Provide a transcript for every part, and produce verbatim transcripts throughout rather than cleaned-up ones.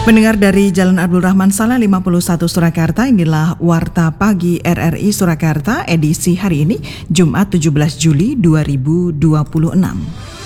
Pendengar dari Jalan Abdul Rahman Saleh lima puluh satu Surakarta, inilah Warta Pagi R R I Surakarta edisi hari ini, Jumat tujuh belas Juli dua ribu dua puluh enam.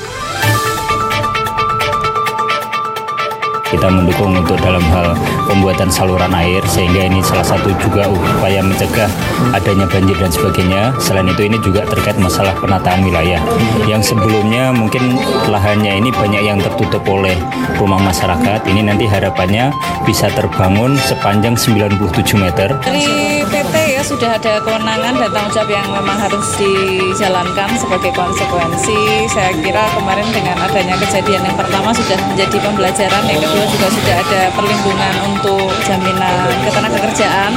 Kita mendukung untuk dalam hal pembuatan saluran air, sehingga ini salah satu juga upaya mencegah adanya banjir dan sebagainya. Selain itu ini juga terkait masalah penataan wilayah yang sebelumnya mungkin lahannya ini banyak yang tertutup oleh rumah masyarakat. Ini nanti harapannya bisa terbangun sepanjang sembilan puluh tujuh meter. Dari P T ya sudah ada kewenangan dan tanggung jawab yang memang harus dijalankan sebagai konsekuensi. Saya kira kemarin dengan adanya kejadian yang pertama sudah menjadi pembelajaran, yang kedua juga sudah ada perlindungan untuk jaminan ketenagakerjaan.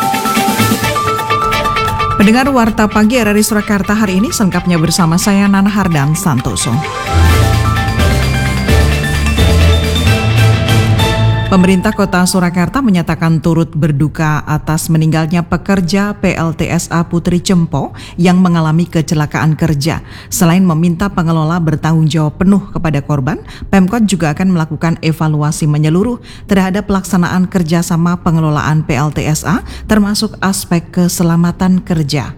Pendengar Warta Pagi R R I Surakarta hari ini selengkapnya bersama saya Nana Hardan Santoso. Pemerintah Kota Surakarta menyatakan turut berduka atas meninggalnya pekerja P L T S A Putri Cempo yang mengalami kecelakaan kerja. Selain meminta pengelola bertanggung jawab penuh kepada korban, Pemkot juga akan melakukan evaluasi menyeluruh terhadap pelaksanaan kerjasama pengelolaan P L T S A, termasuk aspek keselamatan kerja.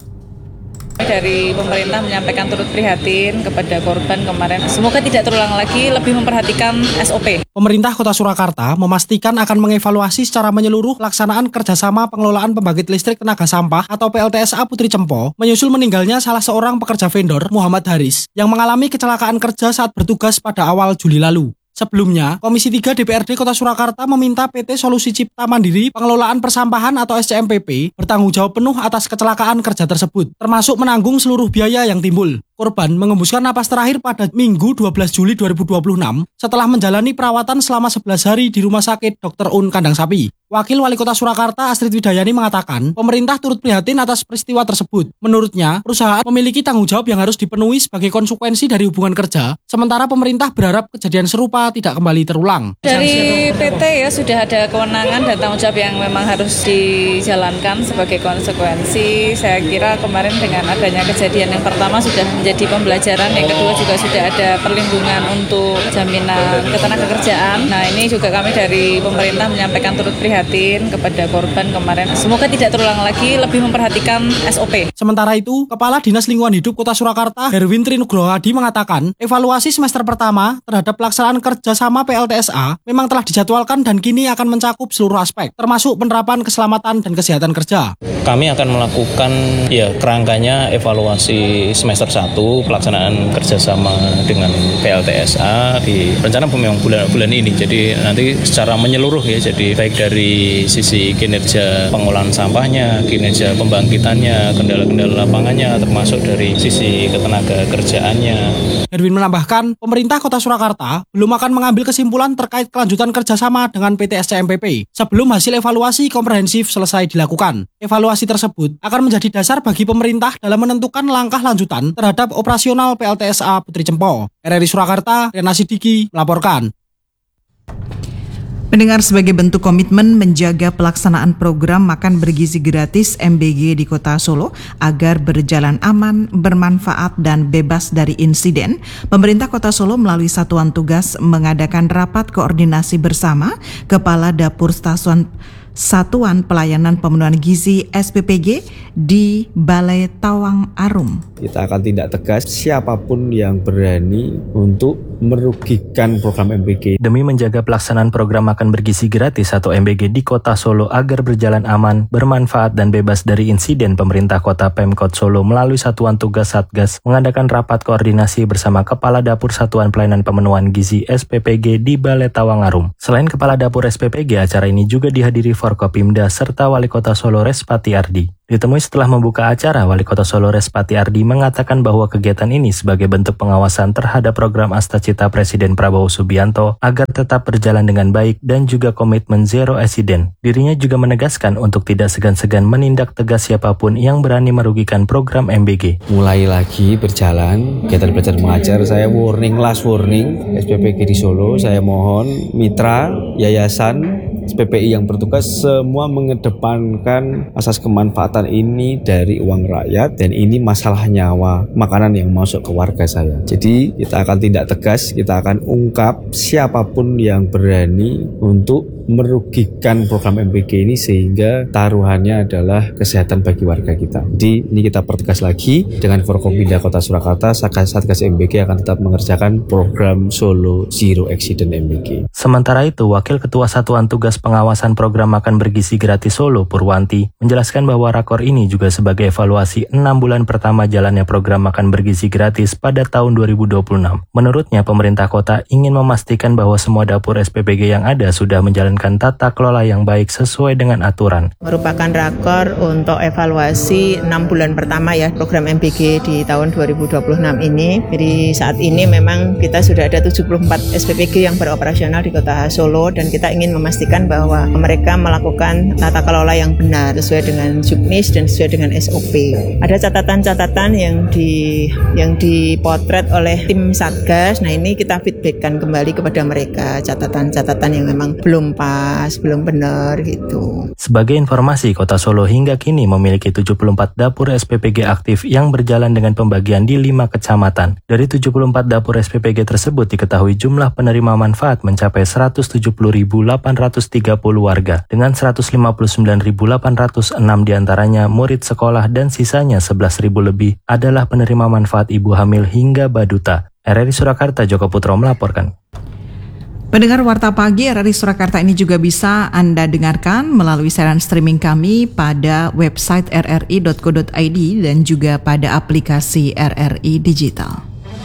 Dari pemerintah menyampaikan turut prihatin kepada korban kemarin. Semoga tidak terulang lagi, lebih memperhatikan S O P. Pemerintah Kota Surakarta memastikan akan mengevaluasi secara menyeluruh pelaksanaan kerjasama pengelolaan pembangkit listrik tenaga sampah atau P L T S A Putri Cempo menyusul meninggalnya salah seorang pekerja vendor, Muhammad Haris, yang mengalami kecelakaan kerja saat bertugas pada awal Juli lalu. Sebelumnya, Komisi tiga D P R D Kota Surakarta meminta P T Solusi Cipta Mandiri Pengelolaan Persampahan atau S C M P P bertanggung jawab penuh atas kecelakaan kerja tersebut, termasuk menanggung seluruh biaya yang timbul. Korban mengembuskan napas terakhir pada Minggu dua belas Juli dua ribu dua puluh enam setelah menjalani perawatan selama sebelas hari di Rumah Sakit Dokter Un Kandang Sapi. Wakil Wali Kota Surakarta Astrid Widayani mengatakan pemerintah turut prihatin atas peristiwa tersebut. Menurutnya, perusahaan memiliki tanggung jawab yang harus dipenuhi sebagai konsekuensi dari hubungan kerja, sementara pemerintah berharap kejadian serupa tidak kembali terulang. Dari P T ya sudah ada kewenangan dan tanggung jawab yang memang harus dijalankan sebagai konsekuensi. Saya kira kemarin dengan adanya kejadian yang pertama sudah menjadi pembelajaran, yang kedua juga sudah ada perlindungan untuk jaminan ketenagakerjaan. Nah, ini juga kami dari pemerintah menyampaikan turut prihatin kepada korban kemarin. Semoga tidak terulang lagi, lebih memperhatikan S O P. Sementara itu, Kepala Dinas Lingkungan Hidup Kota Surakarta, Herwin Trinugroho Hadi mengatakan, evaluasi semester pertama terhadap pelaksanaan kerjasama P L T S A memang telah dijadwalkan dan kini akan mencakup seluruh aspek, termasuk penerapan keselamatan dan kesehatan kerja. Kami akan melakukan ya kerangkanya evaluasi semester satu pelaksanaan kerjasama dengan P L T S A di rencana memang bulan-bulan ini. Jadi nanti secara menyeluruh ya, jadi baik dari sisi kinerja pengolahan sampahnya, kinerja pembangkitannya, kendala-kendala lapangannya, termasuk dari sisi ketenaga kerjaannya. Herwin menambahkan, pemerintah Kota Surakarta belum akan mengambil kesimpulan terkait kelanjutan kerjasama dengan P T S C M P P sebelum hasil evaluasi komprehensif selesai dilakukan. Evaluasi tersebut akan menjadi dasar bagi pemerintah dalam menentukan langkah lanjutan terhadap operasional P L T S A Putri Cempo. R R I Surakarta, Rena Sidiki melaporkan. Pendengar, sebagai bentuk komitmen menjaga pelaksanaan program makan bergizi gratis M B G di Kota Solo agar berjalan aman, bermanfaat, dan bebas dari insiden, pemerintah Kota Solo melalui Satuan Tugas mengadakan rapat koordinasi bersama Kepala Dapur Stasiun Satuan Pelayanan Pemenuhan Gizi S P P G di Balai Tawang Arum. Kita akan tindak tegas siapapun yang berani untuk merugikan program M B G. Demi menjaga pelaksanaan program makan bergizi gratis atau M B G di Kota Solo agar berjalan aman, bermanfaat, dan bebas dari insiden, pemerintah Kota Pemkot Solo melalui Satuan Tugas Satgas mengadakan rapat koordinasi bersama Kepala Dapur Satuan Pelayanan Pemenuhan Gizi S P P G di Balai Tawang Arum. Selain Kepala Dapur S P P G, acara ini juga dihadiri Forkopimda serta Wali Kota Solo Respati Ardi. Ditemui setelah membuka acara, Wali Kota Solo Respati Ardi mengatakan bahwa kegiatan ini sebagai bentuk pengawasan terhadap program Astacita Presiden Prabowo Subianto agar tetap berjalan dengan baik dan juga komitmen zero accident. Dirinya juga menegaskan untuk tidak segan-segan menindak tegas siapapun yang berani merugikan program M B G. Mulai lagi berjalan kegiatan belajar mengajar, saya warning, last warning S P P G di Solo, saya mohon mitra, yayasan, P P I yang bertugas semua mengedepankan asas kemanfaatan ini dari uang rakyat, dan ini masalah nyawa makanan yang masuk ke warga saya. Jadi kita akan tindak tegas, kita akan ungkap siapapun yang berani untuk merugikan program M P G ini sehingga taruhannya adalah kesehatan bagi warga kita. Jadi ini kita pertegas lagi dengan Forkompinda Kota Surakarta, Satgas M B G akan tetap mengerjakan program Solo Zero Accident M B G. Sementara itu, Wakil Ketua Satuan Tugas Pengawasan Program Makan Bergizi Gratis Solo, Purwanti, menjelaskan bahwa rakor ini juga sebagai evaluasi enam bulan pertama jalannya program makan bergizi gratis pada tahun dua ribu dua puluh enam. Menurutnya, pemerintah kota ingin memastikan bahwa semua dapur S P P G yang ada sudah menjalankan tata kelola yang baik sesuai dengan aturan. Merupakan rakor untuk evaluasi enam bulan pertama ya program M B G di tahun dua ribu dua puluh enam ini. Jadi saat ini memang kita sudah ada tujuh puluh empat S P P G yang beroperasional di Kota Solo, dan kita ingin memastikan bahwa mereka melakukan tata kelola yang benar sesuai dengan Juknis dan sesuai dengan S O P. Ada catatan-catatan yang di yang dipotret oleh tim Satgas. Nah, ini kita feedbackkan kembali kepada mereka, catatan-catatan yang memang belum pas, belum benar gitu. Sebagai informasi, Kota Solo hingga kini memiliki tujuh puluh empat dapur S P P G aktif yang berjalan dengan pembagian di lima kecamatan. Dari tujuh puluh empat dapur S P P G tersebut diketahui jumlah penerima manfaat mencapai seratus tujuh puluh ribu delapan ratus tiga puluh warga, dengan seratus lima puluh sembilan ribu delapan ratus enam diantaranya murid sekolah dan sisanya sebelas ribu lebih adalah penerima manfaat ibu hamil hingga baduta. R R I Surakarta, Joko Putro melaporkan. Pendengar Warta Pagi R R I Surakarta ini juga bisa Anda dengarkan melalui siaran streaming kami pada website r r i dot co dot i d dan juga pada aplikasi R R I Digital.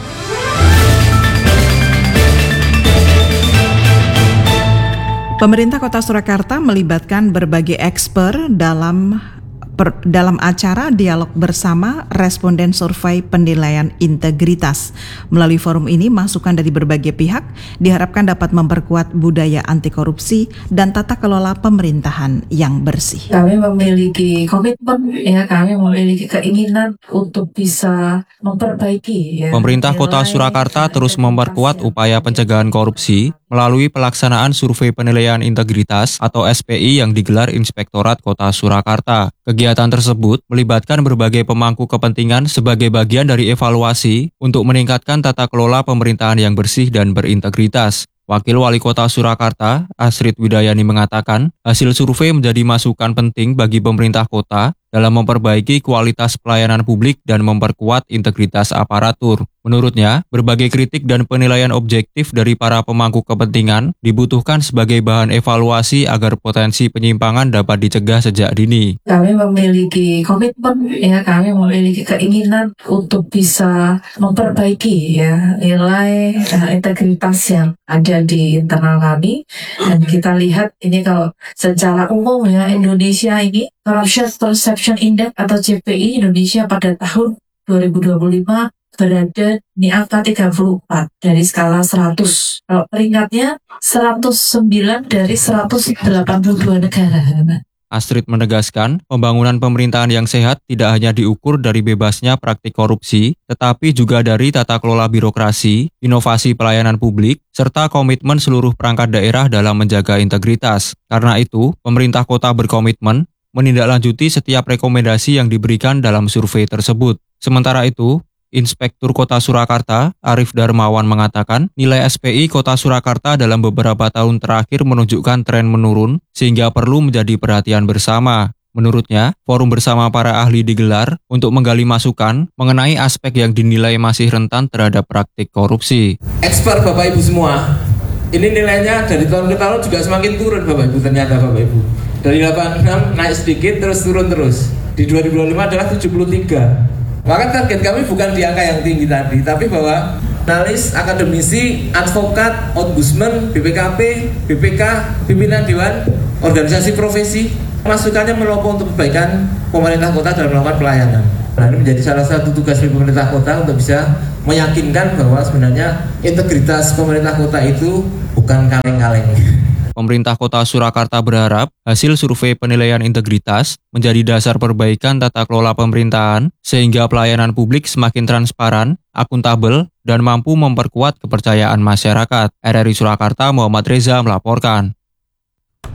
Pemerintah Kota Surakarta melibatkan berbagai expert dalam per, dalam acara dialog bersama responden survei penilaian integritas. Melalui forum ini, masukan dari berbagai pihak diharapkan dapat memperkuat budaya anti korupsi dan tata kelola pemerintahan yang bersih. Kami memiliki komitmen, ya kami memiliki keinginan untuk bisa memperbaiki. Ya, Pemerintah Kota Surakarta terus memperkuat upaya pencegahan korupsi melalui pelaksanaan survei penilaian integritas atau S P I yang digelar Inspektorat Kota Surakarta. Kegiatan tersebut melibatkan berbagai pemangku kepentingan sebagai bagian dari evaluasi untuk meningkatkan tata kelola pemerintahan yang bersih dan berintegritas. Wakil Wali Kota Surakarta, Asrid Widayani mengatakan, hasil survei menjadi masukan penting bagi pemerintah kota dalam memperbaiki kualitas pelayanan publik dan memperkuat integritas aparatur. Menurutnya, berbagai kritik dan penilaian objektif dari para pemangku kepentingan dibutuhkan sebagai bahan evaluasi agar potensi penyimpangan dapat dicegah sejak dini. Kami memiliki komitmen, ya kami memiliki keinginan untuk bisa memperbaiki ya nilai uh, integritas yang ada di internal kami, dan kita lihat ini kalau secara umum ya Indonesia ini Corruption Perception Index atau C P I Indonesia pada tahun dua ribu dua puluh lima berada di angka tiga puluh empat dari skala seratus. Kalau peringkatnya seratus sembilan dari seratus delapan puluh dua negara. Astrid menegaskan, pembangunan pemerintahan yang sehat tidak hanya diukur dari bebasnya praktik korupsi, tetapi juga dari tata kelola birokrasi, inovasi pelayanan publik, serta komitmen seluruh perangkat daerah dalam menjaga integritas. Karena itu, pemerintah kota berkomitmen menindaklanjuti setiap rekomendasi yang diberikan dalam survei tersebut. Sementara itu, Inspektur Kota Surakarta, Arif Darmawan mengatakan, nilai S P I Kota Surakarta dalam beberapa tahun terakhir menunjukkan tren menurun, sehingga perlu menjadi perhatian bersama. Menurutnya, forum bersama para ahli digelar untuk menggali masukan mengenai aspek yang dinilai masih rentan terhadap praktik korupsi. Expert Bapak Ibu semua, ini nilainya dari tahun ke tahun juga semakin turun Bapak Ibu, ternyata Bapak Ibu. Dari delapan puluh enam naik sedikit terus turun terus. Di dua ribu dua puluh lima adalah tujuh puluh tiga. Maka target kami bukan di angka yang tinggi tadi, tapi bahwa analis, akademisi, advokat, ombudsman, B P K P, B P K, pimpinan dewan, organisasi profesi, masukannya melopong untuk perbaikan pemerintah kota dalam melakukan pelayanan. Nah, ini menjadi salah satu tugas dari pemerintah kota untuk bisa meyakinkan bahwa sebenarnya integritas pemerintah kota itu bukan kaleng-kaleng. Pemerintah Kota Surakarta berharap hasil survei penilaian integritas menjadi dasar perbaikan tata kelola pemerintahan sehingga pelayanan publik semakin transparan, akuntabel, dan mampu memperkuat kepercayaan masyarakat. R R I Surakarta, Muhammad Reza melaporkan.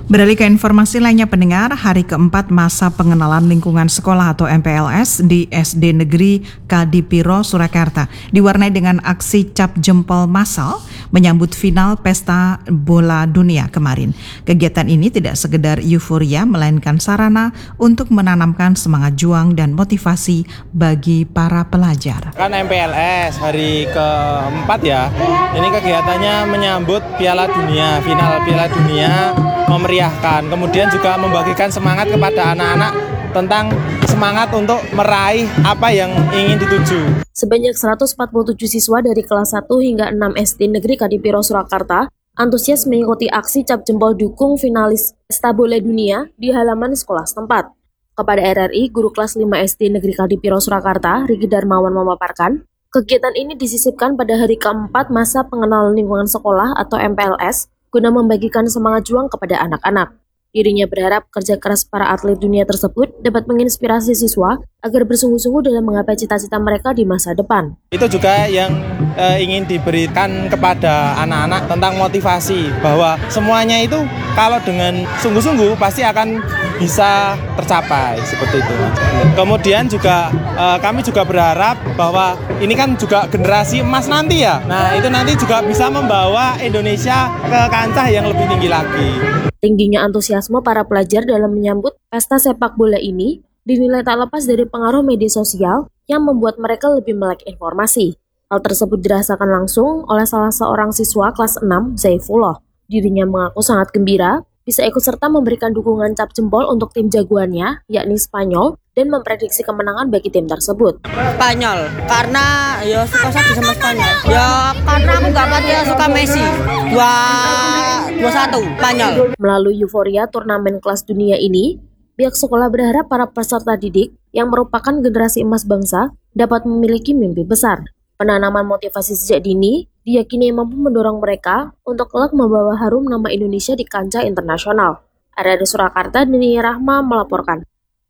Beralih ke informasi lainnya pendengar, hari keempat masa pengenalan lingkungan sekolah atau M P L S di S D Negeri Kadipiro, Surakarta diwarnai dengan aksi cap jempol massal menyambut final Pesta Bola Dunia kemarin. Kegiatan ini tidak sekedar euforia melainkan sarana untuk menanamkan semangat juang dan motivasi bagi para pelajar. Kan M P L S hari keempat ya, ini kegiatannya menyambut Piala Dunia, final Piala Dunia, memeriahkan, kemudian juga membagikan semangat kepada anak-anak tentang semangat untuk meraih apa yang ingin dituju. Sebanyak seratus empat puluh tujuh siswa dari kelas satu hingga enam S D Negeri Kadipiro, Surakarta antusias mengikuti aksi cap jempol dukung finalis Pesta Bola Dunia di halaman sekolah setempat. Kepada R R I, guru kelas lima S D Negeri Kadipiro, Surakarta, Riki Darmawan memaparkan, kegiatan ini disisipkan pada hari keempat masa pengenalan lingkungan sekolah atau M P L S guna membagikan semangat juang kepada anak-anak. Dirinya berharap kerja keras para atlet dunia tersebut dapat menginspirasi siswa agar bersungguh-sungguh dalam menggapai cita-cita mereka di masa depan. Itu juga yang e, ingin diberikan kepada anak-anak tentang motivasi bahwa semuanya itu kalau dengan sungguh-sungguh pasti akan bisa tercapai seperti itu. Kemudian juga e, kami juga berharap bahwa ini kan juga generasi emas nanti ya. Nah itu nanti juga bisa membawa Indonesia ke kancah yang lebih tinggi lagi. Tingginya antusiasme para pelajar dalam menyambut pesta sepak bola ini dinilai tak lepas dari pengaruh media sosial yang membuat mereka lebih melek informasi. Hal tersebut dirasakan langsung oleh salah seorang siswa kelas enam, Zaifullah. Dirinya mengaku sangat gembira bisa ikut serta memberikan dukungan cap jempol untuk tim jagoannya, yakni Spanyol, dan memprediksi kemenangan bagi tim tersebut. Spanyol, karena ya suka saja sama Spanyol. Ya karena aku nggak pada suka Messi. Dua dua satu Spanyol. Melalui euforia turnamen kelas dunia ini, pihak sekolah berharap para peserta didik yang merupakan generasi emas bangsa dapat memiliki mimpi besar. Penanaman motivasi sejak dini diyakini mampu mendorong mereka untuk kelak membawa harum nama Indonesia di kancah internasional. R R I Surakarta, Dini Rahma melaporkan.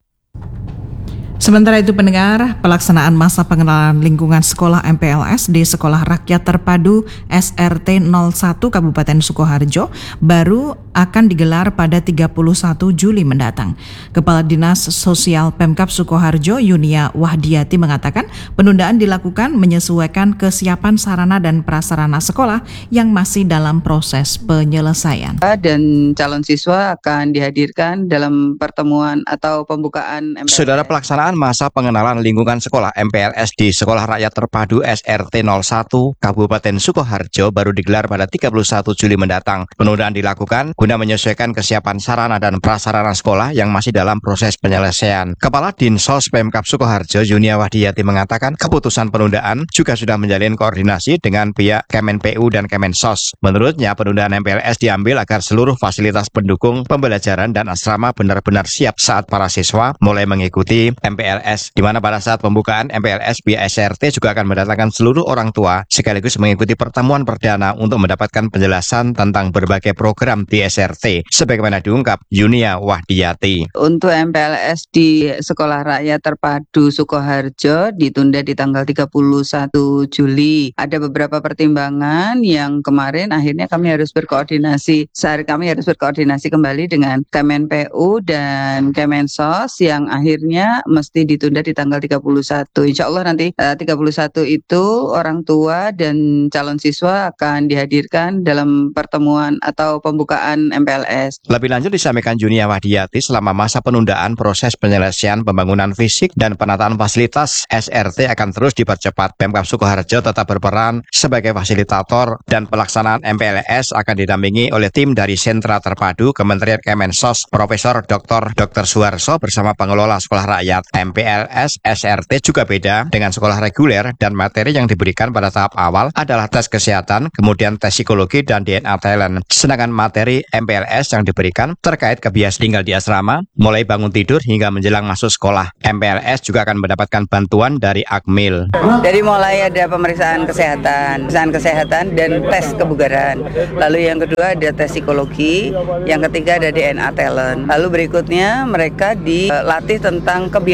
Sementara itu pendengar, pelaksanaan masa pengenalan lingkungan sekolah M P L S di Sekolah Rakyat Terpadu S R T nol satu Kabupaten Sukoharjo baru akan digelar pada tiga puluh satu Juli mendatang. Kepala Dinas Sosial Pemkab Sukoharjo, Yunia Wahdiati mengatakan penundaan dilakukan menyesuaikan kesiapan sarana dan prasarana sekolah yang masih dalam proses penyelesaian. Dan calon siswa akan dihadirkan dalam pertemuan atau pembukaan M P L S. Saudara, pelaksanaan masa pengenalan lingkungan sekolah M P L S di Sekolah Rakyat Terpadu S R T nol satu Kabupaten Sukoharjo baru digelar pada tiga puluh satu Juli mendatang. Penundaan dilakukan guna menyesuaikan kesiapan sarana dan prasarana sekolah yang masih dalam proses penyelesaian. Kepala Dinsos Pemkab Sukoharjo, Yunia Wahdiati mengatakan keputusan penundaan juga sudah menjalin koordinasi dengan pihak Kemen P U dan Kemensos. Menurutnya, penundaan M P L S diambil agar seluruh fasilitas pendukung pembelajaran dan asrama benar-benar siap saat para siswa mulai mengikuti M P L S, di mana pada saat pembukaan M P L S pihak S R T juga akan mendatangkan seluruh orang tua sekaligus mengikuti pertemuan perdana untuk mendapatkan penjelasan tentang berbagai program di S R T, sebagaimana diungkap Yunia Wahdiati. Untuk M P L S di Sekolah Rakyat Terpadu Sukoharjo ditunda di tanggal tiga puluh satu Juli. Ada beberapa pertimbangan yang kemarin akhirnya kami harus berkoordinasi. Sehari kami harus berkoordinasi kembali dengan Kemen P U dan Kemensos yang akhirnya mesti ditunda di tanggal tiga puluh satu. Insya Allah nanti uh, tiga puluh satu itu orang tua dan calon siswa akan dihadirkan dalam pertemuan atau pembukaan M P L S. Lebih lanjut disampaikan Yunia Wahdiati, selama masa penundaan proses penyelesaian pembangunan fisik dan penataan fasilitas S R T akan terus dipercepat. Pemkab Sukoharjo tetap berperan sebagai fasilitator dan pelaksanaan M P L S akan didampingi oleh tim dari Sentra Terpadu Kementerian Kemensos, Profesor Doktor Doktor Suharso bersama pengelola sekolah rakyat. M P L S S R T juga beda dengan sekolah reguler dan materi yang diberikan pada tahap awal adalah tes kesehatan, kemudian tes psikologi dan D N A talent. Sedangkan materi M P L S yang diberikan terkait kebiasaan tinggal di asrama, mulai bangun tidur hingga menjelang masuk sekolah. M P L S juga akan mendapatkan bantuan dari Akmil. Jadi mulai ada pemeriksaan kesehatan, pemeriksaan kesehatan dan tes kebugaran. Lalu yang kedua ada tes psikologi, yang ketiga ada D N A talent. Lalu berikutnya mereka dilatih tentang kebiasaan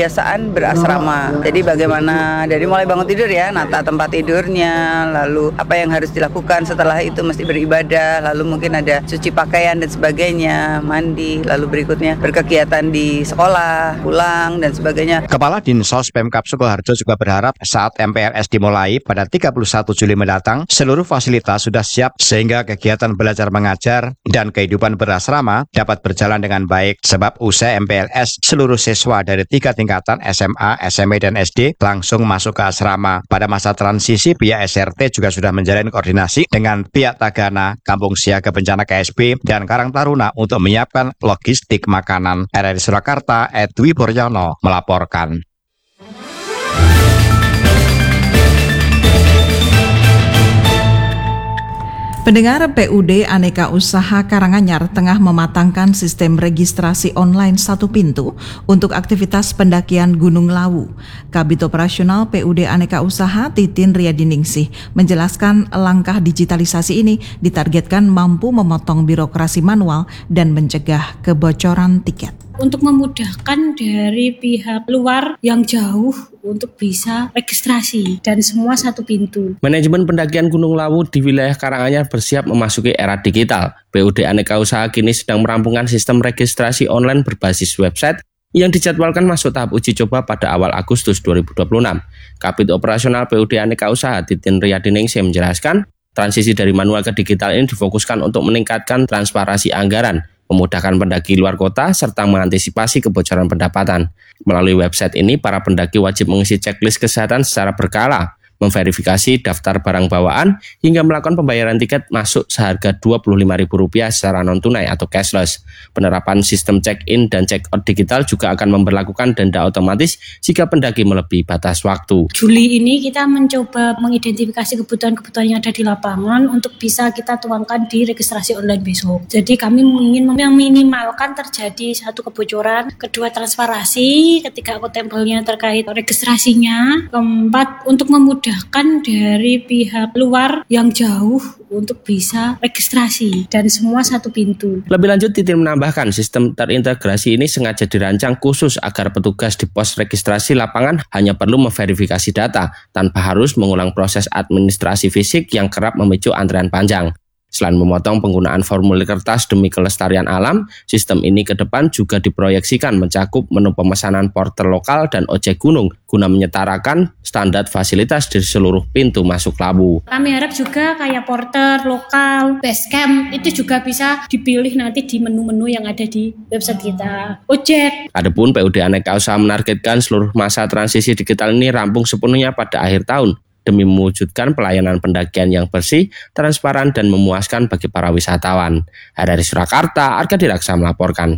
kebiasaan berasrama. Jadi bagaimana dari mulai bangun tidur ya, nata tempat tidurnya, lalu apa yang harus dilakukan setelah itu mesti beribadah, lalu mungkin ada cuci pakaian dan sebagainya, mandi, lalu berikutnya berkegiatan di sekolah, pulang dan sebagainya. Kepala Dinsos Pemkab Sukoharjo juga berharap saat M P L S dimulai pada tiga puluh satu Juli mendatang, seluruh fasilitas sudah siap sehingga kegiatan belajar mengajar dan kehidupan berasrama dapat berjalan dengan baik. Sebab usai M P L S, seluruh siswa dari tiga tingkatan S M A, S M E, dan S D langsung masuk ke asrama. Pada masa transisi, pihak S R T juga sudah menjalin koordinasi dengan pihak Tagana, Kampung Siaga Bencana K S B, dan Karang Taruna untuk menyiapkan logistik makanan. R R I Surakarta, Edwi Boryono melaporkan. Pendengar, P U D Aneka Usaha Karanganyar tengah mematangkan sistem registrasi online satu pintu untuk aktivitas pendakian Gunung Lawu. Kabid Operasional P U D Aneka Usaha Titin Riyadiningsih menjelaskan langkah digitalisasi ini ditargetkan mampu memotong birokrasi manual dan mencegah kebocoran tiket. Untuk memudahkan dari pihak luar yang jauh untuk bisa registrasi dan semua satu pintu. Manajemen pendakian Gunung Lawu di wilayah Karanganyar bersiap memasuki era digital. P U D Aneka Usaha kini sedang merampungkan sistem registrasi online berbasis website yang dijadwalkan masuk tahap uji coba pada awal Agustus dua ribu dua puluh enam. Kabid Operasional P U D Aneka Usaha Titin Riyadiningsih menjelaskan, transisi dari manual ke digital ini difokuskan untuk meningkatkan transparansi anggaran, memudahkan pendaki luar kota, serta mengantisipasi kebocoran pendapatan. Melalui website ini, para pendaki wajib mengisi checklist kesehatan secara berkala, memverifikasi daftar barang bawaan, hingga melakukan pembayaran tiket masuk seharga dua puluh lima ribu rupiah secara non-tunai atau cashless. Penerapan sistem check-in dan check-out digital juga akan memberlakukan denda otomatis jika pendaki melebihi batas waktu. Juli ini kita mencoba mengidentifikasi kebutuhan-kebutuhan yang ada di lapangan untuk bisa kita tuangkan di registrasi online besok. Jadi kami ingin meminimalkan terjadi satu kebocoran, kedua transparansi ketika akuntabelnya terkait registrasinya, keempat untuk memudahkan dari pihak luar yang jauh untuk bisa registrasi dan semua satu pintu. Lebih lanjut, Titin menambahkan sistem terintegrasi ini sengaja dirancang khusus agar petugas di pos registrasi lapangan hanya perlu memverifikasi data tanpa harus mengulang proses administrasi fisik yang kerap memicu antrean panjang. Selain memotong penggunaan formulir kertas demi kelestarian alam, sistem ini ke depan juga diproyeksikan mencakup menu pemesanan porter lokal dan ojek gunung guna menyetarakan standar fasilitas di seluruh pintu masuk Lawu. Kami harap juga kayak porter lokal, base camp itu juga bisa dipilih nanti di menu-menu yang ada di website kita. Ojek. Adapun P U D Aneka Usaha menargetkan seluruh masa transisi digital ini rampung sepenuhnya pada akhir tahun, demi mewujudkan pelayanan pendakian yang bersih, transparan, dan memuaskan bagi para wisatawan. Dari Surakarta, Arka Diraksa melaporkan.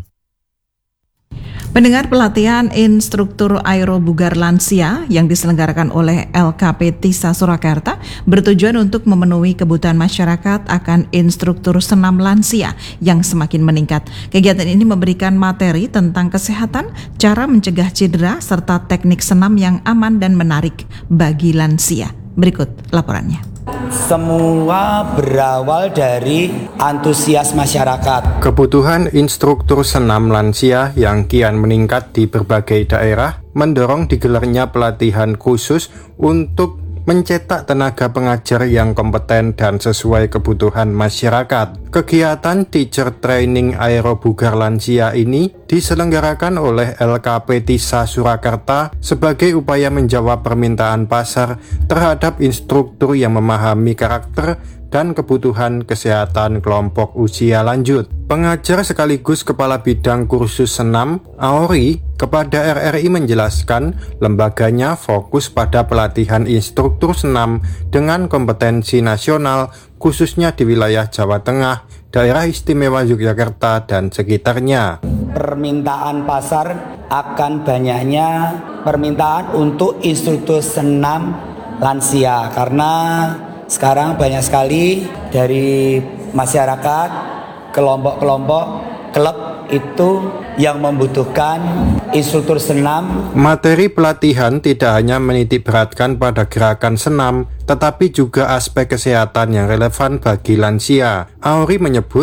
Pendengar, pelatihan instruktur aerobugar lansia yang diselenggarakan oleh L K P TISA Surakarta bertujuan untuk memenuhi kebutuhan masyarakat akan instruktur senam lansia yang semakin meningkat. Kegiatan ini memberikan materi tentang kesehatan, cara mencegah cedera, serta teknik senam yang aman dan menarik bagi lansia. Berikut laporannya. Semua berawal dari antusias masyarakat. Kebutuhan instruktur senam lansia yang kian meningkat di berbagai daerah mendorong digelarnya pelatihan khusus untuk mencetak tenaga pengajar yang kompeten dan sesuai kebutuhan masyarakat. Kegiatan Teacher Training Aerobugar Lansia ini diselenggarakan oleh L K P TISA Surakarta sebagai upaya menjawab permintaan pasar terhadap instruktur yang memahami karakter dan kebutuhan kesehatan kelompok usia lanjut. Pengajar sekaligus Kepala Bidang Kursus Senam, Aori, kepada R R I menjelaskan lembaganya fokus pada pelatihan instruktur senam dengan kompetensi nasional khususnya di wilayah Jawa Tengah, Daerah Istimewa Yogyakarta, dan sekitarnya. Permintaan pasar akan banyaknya permintaan untuk instruktur senam lansia karena sekarang banyak sekali dari masyarakat, kelompok-kelompok, klub itu yang membutuhkan instruktur senam. Materi pelatihan tidak hanya menitik beratkan pada gerakan senam, tetapi juga aspek kesehatan yang relevan bagi lansia. Auri menyebut